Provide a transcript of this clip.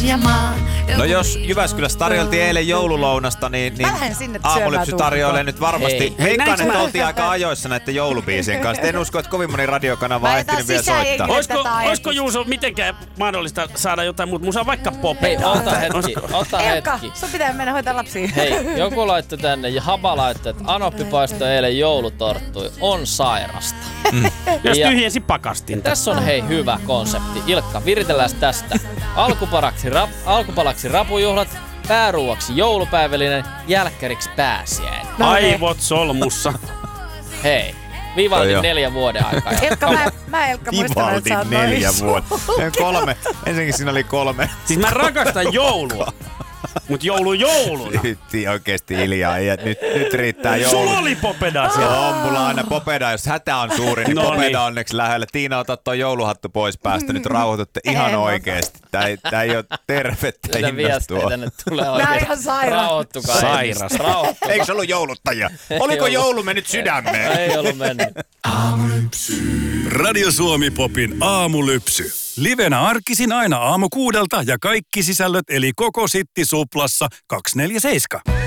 ja maa. No jos Jyväskylässä tarjoltiin eilen joululounasta, niin Aamulypsy tarjoilee nyt varmasti. Veikkaan, että oltiin aika ajoissa näiden joulubiisien kanssa. En usko, että kovin moni radiokanava on ehtinyt vielä soittaa. Olisiko Juuso mitenkään mahdollista saada jotain muuta musaa, vaikka popea? Hei, ota hetki. Sun pitää mennä hoitaa lapsia. Hei, joku laittoi tänne ja Haba laittoi, että Anoppi paistoi eilen joulutorttui. On sairasta. Jos tyhjensi pakastin. Tässä on hei hyvä konsepti. Ilkka, viritellään tästä. Alkupalaksi rapujuhlat, pääruuaksi joulupäivällinen, jälkkäriksi pääsiäinen. Aivot solmussa. Hei, Vivaldin 4 vuoden aikaa. Ilkka, mä Ilkka muistan, että sä oot 4 vuotta. 3. Ensinnäkin siinä oli 3. Siis mä rakastan joulua. Mut jouluna. Nyt oikeesti hiljaa. Nyt riittää joulu. Sulla oli popeda siellä. On mulla aina popeda. Jos hätä on suuri, niin popeda onneksi lähellä. Tiina, ota tuo jouluhattu pois päästä. Nyt rauhoitutte ihan oikeesti. Tää ei oo tervettä innostua. Tänne tulee oikeesti. ihan sairaan. Rauhoittukaa. Sairasta. Eikö se ollut jouluttajia? Oliko joulu mennyt sydämeen? Ei ollut mennyt. Aamulypsy. Radio Suomi Popin aamulypsy. Livenä arkisin aina aamu 6 ja kaikki sisällöt eli koko Sitti Suplassa 247.